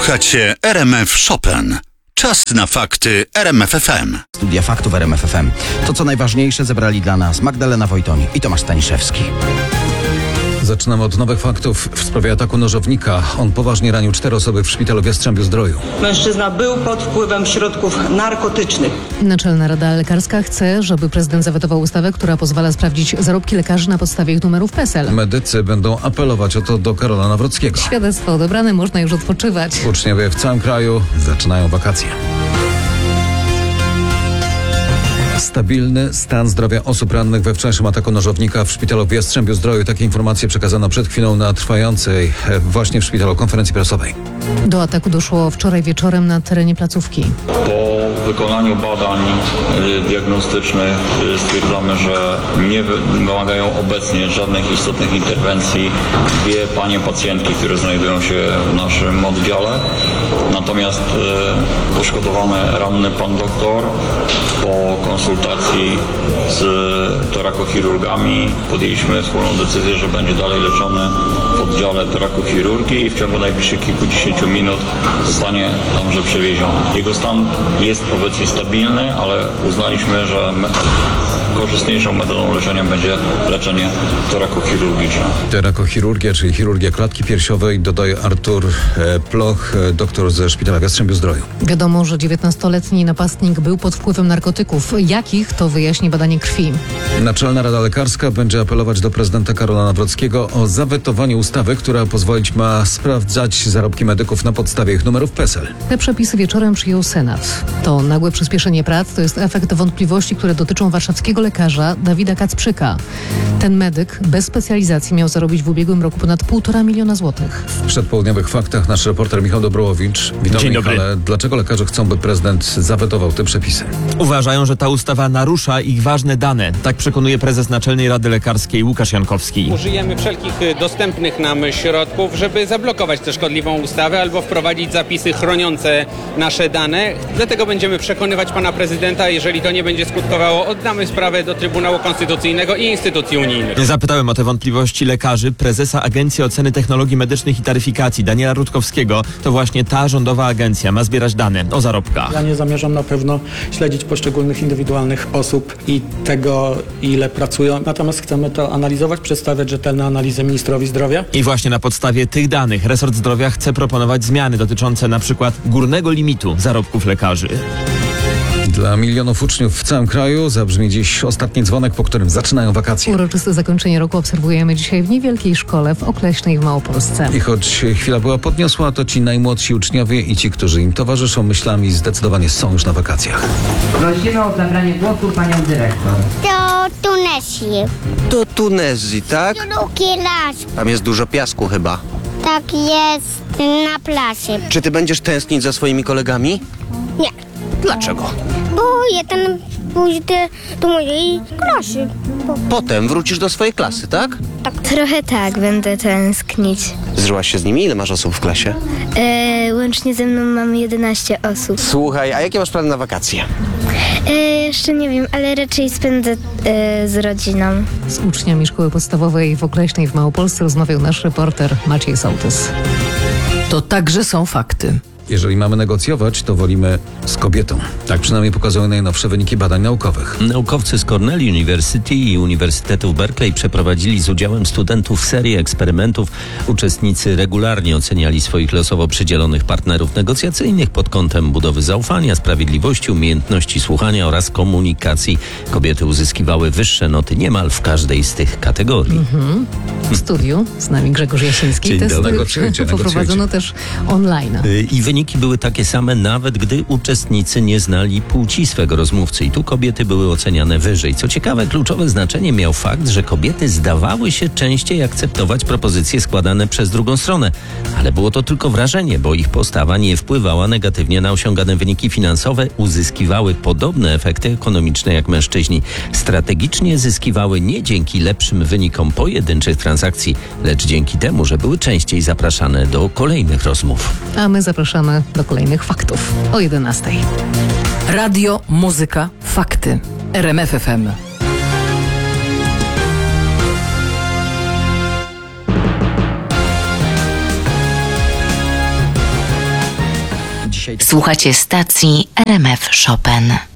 Słuchacie RMF Chopin. Czas na fakty RMF FM. Studia faktów RMF FM. To co najważniejsze zebrali dla nas Magdalena Wojtoń i Tomasz Staniszewski. Zaczynamy od nowych faktów w sprawie ataku nożownika. On poważnie ranił 4 osoby w szpitalu w Jastrzębiu-Zdroju. Mężczyzna był pod wpływem środków narkotycznych. Naczelna Rada Lekarska chce, żeby prezydent zawetował ustawę, która pozwala sprawdzić zarobki lekarzy na podstawie ich numerów PESEL. Medycy będą apelować o to do Karola Nawrockiego. Świadectwo odebrane, można już odpoczywać. Uczniowie w całym kraju zaczynają wakacje. Stabilny stan zdrowia osób rannych we wczorajszym ataku nożownika w szpitalu w Jastrzębiu-Zdroju. Takie informacje przekazano przed chwilą na trwającej właśnie w szpitalu konferencji prasowej. Do ataku doszło wczoraj wieczorem na terenie placówki. Po wykonaniu badań diagnostycznych stwierdzamy, że nie wymagają obecnie żadnych istotnych interwencji 2 panie pacjentki, które znajdują się w naszym oddziale. Natomiast poszkodowany ranny pan doktor po konsultacji z torakochirurgami podjęliśmy wspólną decyzję, że będzie dalej leczony w oddziale torakochirurgii i w ciągu najbliższych kilkudziesięciu minut zostanie tamże przewieziony. Jego stan jest obecnie stabilny, ale uznaliśmy, że korzystniejszą metodą leczenia będzie leczenie torakochirurgiczne. Torakochirurgia, czyli chirurgia klatki piersiowej, dodaje Artur Ploch, doktor ze szpitala w Jastrzębiu-Zdroju. Wiadomo, że 19-letni napastnik był pod wpływem narkotyków. Jakich, to wyjaśni badanie krwi. Naczelna Rada Lekarska będzie apelować do prezydenta Karola Nawrockiego o zawetowanie ustawy, która pozwolić ma sprawdzać zarobki medyków na podstawie ich numerów PESEL. Te przepisy wieczorem przyjął Senat. To nagłe przyspieszenie prac, to jest efekt wątpliwości, które dotyczą warszawskiego lekarza Dawida Kacprzyka. Ten medyk bez specjalizacji miał zarobić w ubiegłym roku ponad 1,5 miliona złotych. W przedpołudniowych faktach nasz reporter Michał Dobrołowicz. Dzień dobry. Ale dlaczego lekarze chcą, by prezydent zawetował te przepisy? Uważają, że ta ustawa narusza ich ważne dane. Tak przekonuje prezes Naczelnej Rady Lekarskiej Łukasz Jankowski. Użyjemy wszelkich dostępnych nam środków, żeby zablokować tę szkodliwą ustawę albo wprowadzić zapisy chroniące nasze dane. Dlatego będziemy przekonywać pana prezydenta. Jeżeli to nie będzie skutkowało, oddamy sprawę do Trybunału Konstytucyjnego i instytucji unijnych. Zapytałem o te wątpliwości lekarzy prezesa Agencji Oceny Technologii Medycznych i Taryfikacji Daniela Rutkowskiego. To właśnie ta rządowa agencja ma zbierać dane o zarobkach. Ja nie zamierzam na pewno śledzić poszczególnych indywidualnych osób i tego, ile pracują. Natomiast chcemy to analizować, przedstawiać rzetelne analizy ministrowi zdrowia. I właśnie na podstawie tych danych resort zdrowia chce proponować zmiany dotyczące na przykład górnego limitu zarobków lekarzy. Dla milionów uczniów w całym kraju zabrzmi dziś ostatni dzwonek, po którym zaczynają wakacje. Uroczyste zakończenie roku obserwujemy dzisiaj w niewielkiej szkole w Okleśnej w Małopolsce. I choć chwila była podniosła, to ci najmłodsi uczniowie i ci, którzy im towarzyszą myślami, zdecydowanie są już na wakacjach. Prosimy o zabranie głosu panią dyrektor. Do Tunezji. Do Tunezji, tak? Drugi raz. Tam jest dużo piasku chyba. Tak jest na plaży. Czy ty będziesz tęsknić za swoimi kolegami? Nie, Dlaczego? bo jeden pójdzie do mojej klasy. Potem wrócisz do swojej klasy, tak? Trochę tak, będę tęsknić. Zżyłaś się z nimi? Ile masz osób w klasie? Łącznie ze mną mamy 11 osób. Słuchaj, a jakie masz plany na wakacje? Jeszcze nie wiem, ale raczej spędzę z rodziną. Z uczniami szkoły podstawowej w Okleśnej w Małopolsce rozmawiał nasz reporter Maciej Sołtys. To także są fakty. Jeżeli mamy negocjować, to wolimy z kobietą. Tak przynajmniej pokazują najnowsze wyniki badań naukowych. Naukowcy z Cornell University i Uniwersytetu w Berkeley przeprowadzili z udziałem studentów serię eksperymentów. Uczestnicy regularnie oceniali swoich losowo przydzielonych partnerów negocjacyjnych pod kątem budowy zaufania, sprawiedliwości, umiejętności słuchania oraz komunikacji. Kobiety uzyskiwały wyższe noty niemal w każdej z tych kategorii. W studiu z nami Grzegorz Jasiński. Dzień dobry. Testy poprowadzono też online. I wyniki były takie same, nawet gdy uczestnicy nie znali płci swego rozmówcy. I tu kobiety były oceniane wyżej. Co ciekawe, kluczowe znaczenie miał fakt, że kobiety zdawały się częściej akceptować propozycje składane przez drugą stronę. Ale było to tylko wrażenie, bo ich postawa nie wpływała negatywnie na osiągane wyniki finansowe. Uzyskiwały podobne efekty ekonomiczne jak mężczyźni. Strategicznie zyskiwały nie dzięki lepszym wynikom pojedynczych transakcji, lecz dzięki temu, że były częściej zapraszane do kolejnych rozmów. A my zapraszamy do kolejnych faktów o 11:00. Radio, muzyka, fakty. RMF FM. dzisiaj... Słuchacie stacji RMF Chopin.